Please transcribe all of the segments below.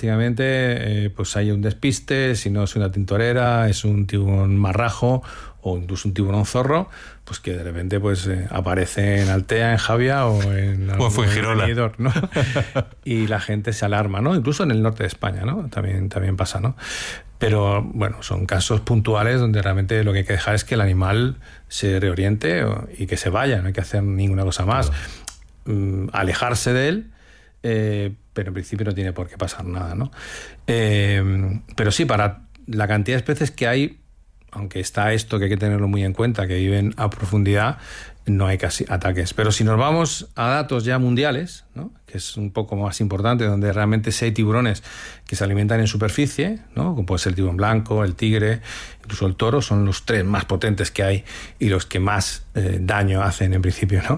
prácticamente pues hay un despiste, si no es una tintorera, es un tiburón marrajo o incluso un tiburón zorro, pues que de repente pues aparece en Altea, en Javia o en Fuengirola, ¿no? Y la gente se alarma, ¿no? Incluso en el norte de España, ¿no? También pasa, ¿no? Pero bueno, son casos puntuales donde realmente lo que hay que dejar es que el animal se reoriente y que se vaya, no hay que hacer ninguna cosa más. Alejarse de él, pero en principio no tiene por qué pasar nada, ¿no? Pero sí, para la cantidad de especies que hay, aunque está esto que hay que tenerlo muy en cuenta, que viven a profundidad, no hay casi ataques. Pero si nos vamos a datos ya mundiales, ¿no? Que es un poco más importante, donde realmente sí hay tiburones que se alimentan en superficie, ¿no? Como puede ser el tiburón blanco, el tigre, incluso el toro, son los 3 más potentes que hay y los que más daño hacen en principio, ¿no?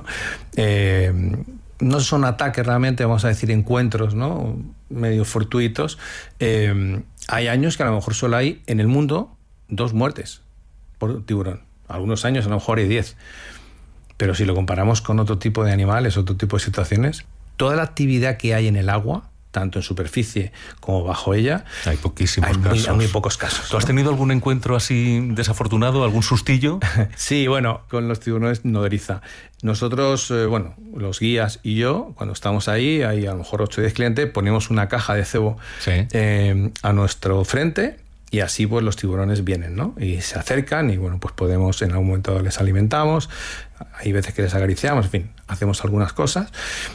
No son ataques realmente, vamos a decir, encuentros, ¿no? Medio fortuitos. Hay años que a lo mejor solo hay en el mundo 2 muertes por tiburón. Algunos años a lo mejor hay 10. Pero si lo comparamos con otro tipo de animales, otro tipo de situaciones, toda la actividad que hay en el agua, tanto en superficie como bajo ella, hay poquísimos casos. Hay muy pocos casos. ¿Tú has tenido algún encuentro así desafortunado, algún sustillo? Sí, bueno, con los tiburones nodriza. Nosotros, los guías y yo, cuando estamos ahí, hay a lo mejor 8 o 10 clientes, ponemos una caja de cebo a nuestro frente. Y así pues los tiburones vienen, ¿no? Y se acercan y bueno, pues podemos, en algún momento les alimentamos, hay veces que les acariciamos, en fin, hacemos algunas cosas.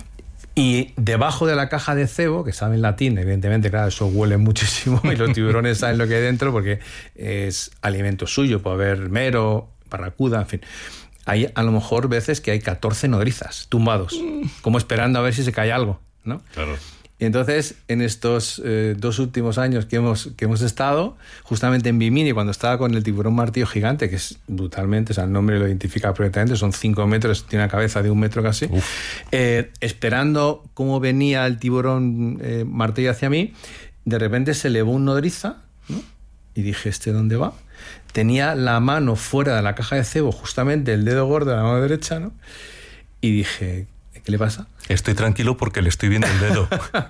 Y debajo de la caja de cebo, que sabe en latín, evidentemente, claro, eso huele muchísimo y los tiburones saben lo que hay dentro porque es alimento suyo, puede haber mero, barracuda, en fin. Hay a lo mejor veces que hay 14 nodrizas tumbados, como esperando a ver si se cae algo, ¿no? Claro. Y entonces, en estos 2 últimos años que hemos estado, justamente en Bimini, cuando estaba con el tiburón martillo gigante, que es brutalmente, o sea, el nombre lo identifica perfectamente, son 5 metros, tiene una cabeza de 1 metro casi, esperando cómo venía el tiburón martillo hacia mí, de repente se elevó un nodriza, ¿no? Y dije, ¿este dónde va? Tenía la mano fuera de la caja de cebo, justamente el dedo gordo de la mano derecha, ¿no? Y dije, ¿qué le pasa? Estoy tranquilo porque le estoy viendo el dedo.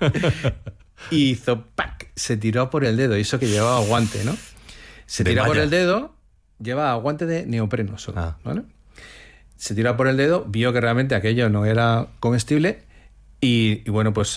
Y hizo ¡pac! Se tiró por el dedo, y eso que llevaba guante, ¿no? Se tira por el dedo, lleva guante de neopreno solo, ¿vale? Se tira por el dedo, vio que realmente aquello no era comestible y bueno, pues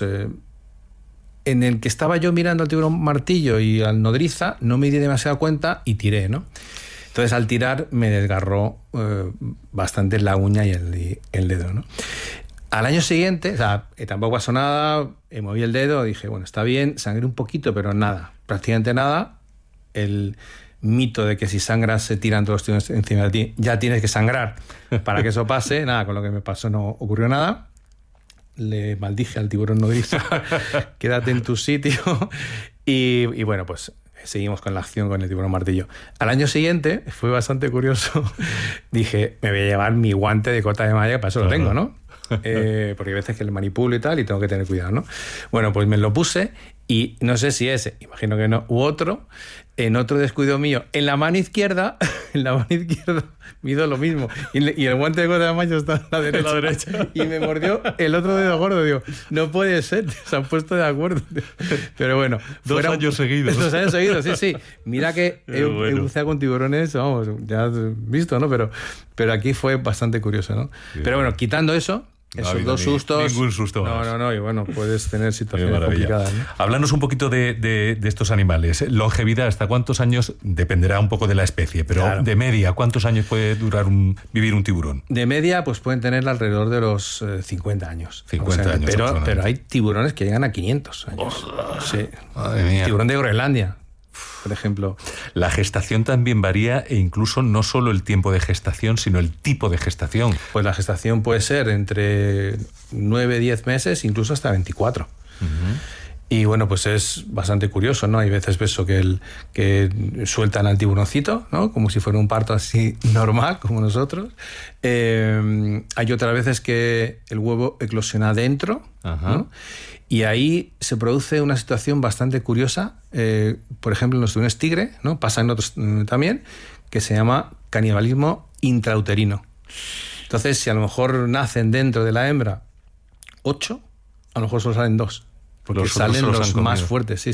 en el que estaba yo mirando al tiburón martillo y al nodriza, no me di demasiada cuenta y tiré, ¿no? Entonces, al tirar, me desgarró bastante la uña y el dedo, ¿no? Al año siguiente, o sea, tampoco pasó nada, moví el dedo, dije, bueno, está bien, sangré un poquito, pero nada, prácticamente nada. El mito de que si sangras se tiran todos los tiburones encima de ti, ya tienes que sangrar para que eso pase, nada, con lo que me pasó no ocurrió nada. Le maldije al tiburón nodriza, quédate en tu sitio, y bueno, pues seguimos con la acción con el tiburón martillo. Al año siguiente, fue bastante curioso, dije, me voy a llevar mi guante de cota de malla, que para eso lo tengo, ¿no? Porque hay veces que le manipulo y tal, y tengo que tener cuidado, ¿no? Bueno, pues me lo puse y no sé si ese, imagino que no, u otro, en otro descuido mío, en la mano izquierda me hizo lo mismo. Y el guante de cota de malla está en la derecha. Y me mordió el otro dedo gordo. Digo, no puede ser, se han puesto de acuerdo. Pero bueno. 2 años seguidos. 2 años seguidos, sí. Mira que he buceado con tiburones, vamos, ya has visto, ¿no? Pero aquí fue bastante curioso, ¿no? Pero bueno, quitando eso, esos 2 sustos. Ningún susto más. No, y bueno, puedes tener situaciones complicadas, ¿no? Háblanos un poquito de estos animales. Longevidad, ¿hasta cuántos años? Dependerá un poco de la especie, pero claro, de media, ¿cuántos años puede vivir un tiburón? De media, pues pueden tener alrededor de los 50 años. 50 años. Pero hay tiburones que llegan a 500 años. Sí. Madre mía. Tiburón de Groenlandia, por ejemplo. La gestación también varía, e incluso no solo el tiempo de gestación, sino el tipo de gestación. Pues la gestación puede ser entre 9, 10 meses, incluso hasta 24. Y bueno, pues es bastante curioso, ¿no? Hay veces eso que sueltan al tiburoncito, ¿no? Como si fuera un parto así normal, como nosotros. Hay otras veces que el huevo eclosiona dentro, ¿no? Y ahí se produce una situación bastante curiosa, por ejemplo, en los tiburones tigre, ¿no? Pasa en otros también, que se llama canibalismo intrauterino. Entonces, si a lo mejor nacen dentro de la hembra 8, a lo mejor solo salen 2. Porque salen los más fuertes, sí.